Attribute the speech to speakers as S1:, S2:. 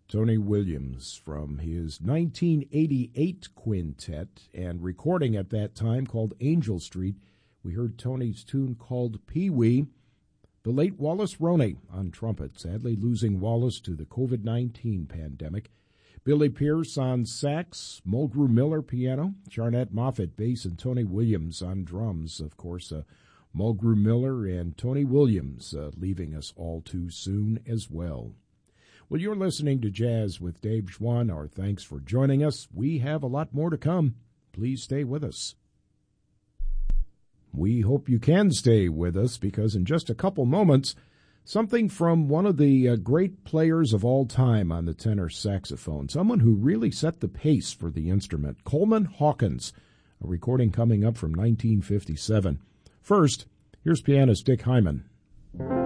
S1: Tony Williams from his 1988 quintet and recording at that time called Angel Street. We heard Tony's tune called Pee-wee. The late Wallace Roney on trumpet, sadly losing Wallace to the COVID-19 pandemic. Billy Pierce on sax, Mulgrew Miller piano, Charnette Moffett bass, and Tony Williams on drums. Of course, Mulgrew Miller and Tony Williams leaving us all too soon as well. Well, you're listening to Jazz with Dave Schwann. Our thanks for joining us. We have a lot more to come. Please stay with us. We hope you can stay with us because in just a couple moments, something from one of the great players of all time on the tenor saxophone, someone who really set the pace for the instrument, Coleman Hawkins, a recording coming up from 1957. First, here's pianist Dick Hyman.